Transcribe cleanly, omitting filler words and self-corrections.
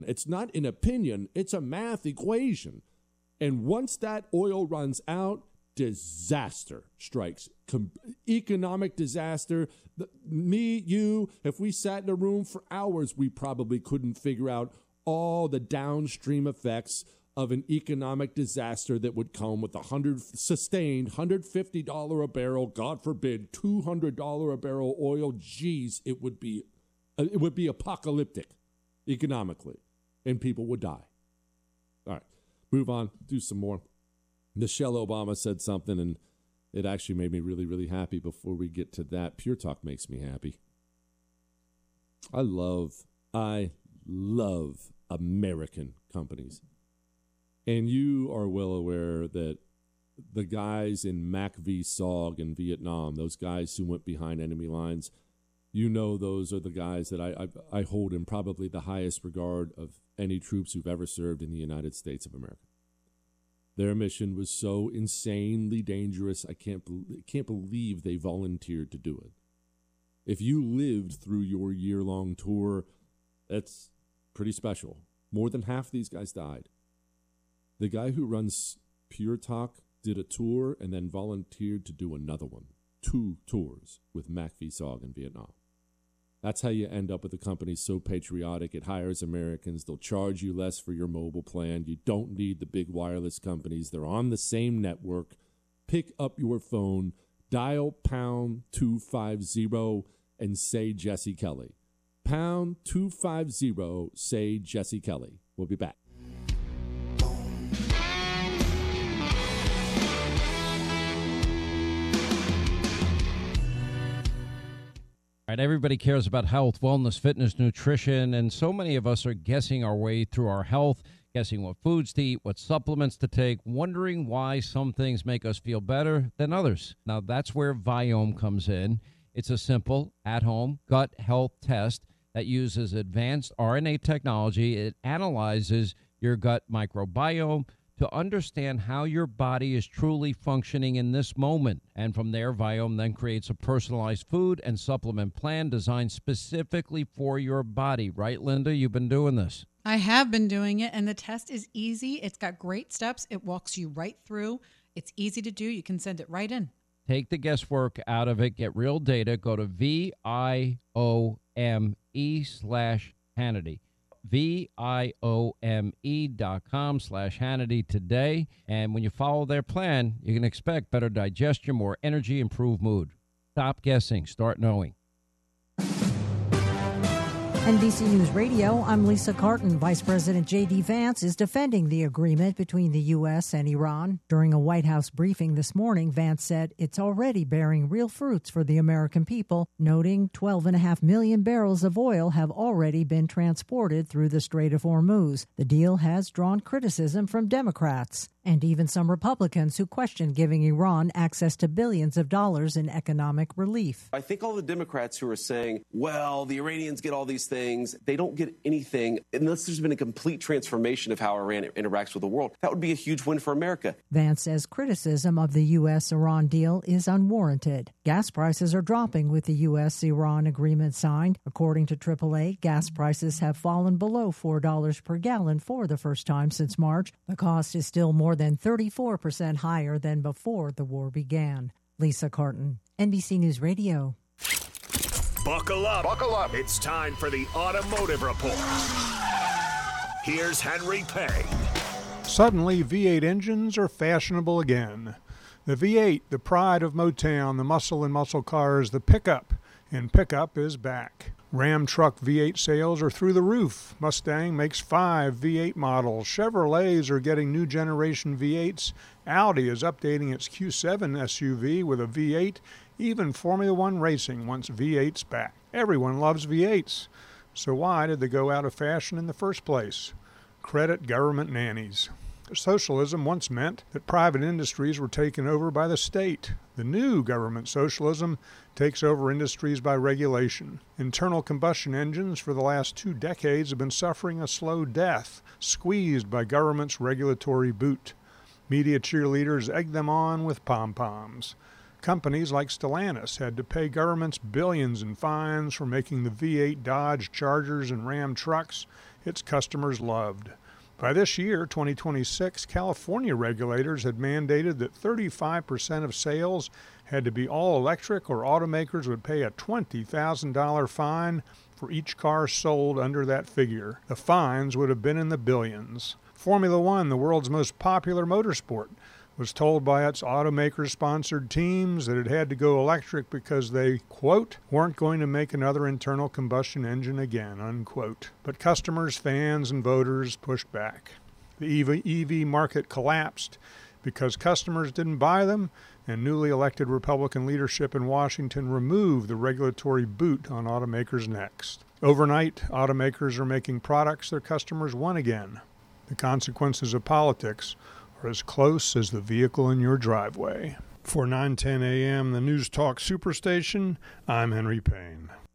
It's not an opinion, it's a math equation. And once that oil runs out, disaster strikes. Economic disaster. Me, you, if we sat in a room for hours, we probably couldn't figure out all the downstream effects of an economic disaster that would come with sustained $150 a barrel, God forbid, $200 a barrel oil. Geez, it would be apocalyptic economically, and people would die. All right, move on, do some more. Michelle Obama said something, and it actually made me really, really happy. Before we get to that, Pure Talk makes me happy. I love American companies. And you are well aware that the guys in MACV-SOG in Vietnam, those guys who went behind enemy lines, you know those are the guys that I hold in probably the highest regard of any troops who've ever served in the United States of America. Their mission was so insanely dangerous, I can't believe they volunteered to do it. If you lived through your year-long tour, that's pretty special. More than half these guys died. The guy who runs Pure Talk did a tour and then volunteered to do another one. 2 tours with MACV-SOG in Vietnam. That's how you end up with a company so patriotic. It hires Americans. They'll charge you less for your mobile plan. You don't need the big wireless companies. They're on the same network. Pick up your phone, dial pound 250 and say Jesse Kelly. Pound 250, say Jesse Kelly. We'll be back. Right, everybody cares about health, wellness, fitness, nutrition, and so many of us are guessing our way through our health, guessing what foods to eat, what supplements to take, wondering why some things make us feel better than others. Now, that's where Viome comes in. It's a simple, at-home gut health test that uses advanced RNA technology. It analyzes your gut microbiome to understand how your body is truly functioning in this moment. And from there, Viome then creates a personalized food and supplement plan designed specifically for your body. Right, Linda? You've been doing this. I have been doing it, and the test is easy. It's got great steps. It walks you right through. It's easy to do. You can send it right in. Take the guesswork out of it. Get real data. Go to VIOME/Hannity. VIOME.com/Hannity today. And when you follow their plan, you can expect better digestion, more energy, improved mood. Stop guessing. Start knowing. NBC News Radio, I'm Lisa Carton. Vice President J.D. Vance is defending the agreement between the U.S. and Iran. During a White House briefing this morning, Vance said it's already bearing real fruits for the American people, noting 12.5 million barrels of oil have already been transported through the Strait of Hormuz. The deal has drawn criticism from Democrats and even some Republicans who question giving Iran access to billions of dollars in economic relief. I think all the Democrats who are saying, well, the Iranians get all these things, they don't get anything unless there's been a complete transformation of how Iran interacts with the world. That would be a huge win for America. Vance says criticism of the U.S.-Iran deal is unwarranted. Gas prices are dropping with the U.S.-Iran agreement signed. According to AAA, gas prices have fallen below $4 per gallon for the first time since March. The cost is still more than 34% higher than before the war began. Lisa Carton, NBC News Radio. Buckle up. Buckle up. It's time for the Automotive Report. Here's Henry Payne. Suddenly, V8 engines are fashionable again. The V8, the pride of Motown, the muscle in muscle cars, the pickup, and pickup is back. Ram truck V8 sales are through the roof. Mustang makes 5 V8 models. Chevrolets are getting new generation V8s. Audi is updating its Q7 SUV with a V8. Even Formula One racing wants V8s back. Everyone loves V8s. So why did they go out of fashion in the first place? Credit government nannies. Socialism once meant that private industries were taken over by the state. The new government socialism takes over industries by regulation. Internal combustion engines for the last 2 decades have been suffering a slow death, squeezed by government's regulatory boot. Media cheerleaders egg them on with pom-poms. Companies like Stellantis had to pay governments billions in fines for making the V8 Dodge Chargers and Ram trucks its customers loved. By this year, 2026, California regulators had mandated that 35% of sales had to be all electric, or automakers would pay a $20,000 fine for each car sold under that figure. The fines would have been in the billions. Formula One, the world's most popular motorsport, was told by its automaker-sponsored teams that it had to go electric because they, quote, weren't going to make another internal combustion engine again, unquote. But customers, fans, and voters pushed back. The EV market collapsed because customers didn't buy them, and newly elected Republican leadership in Washington removed the regulatory boot on automakers' necks. Overnight, automakers are making products their customers want again. The consequences of politics are as close as the vehicle in your driveway. For 910 AM, the News Talk Superstation, I'm Henry Payne.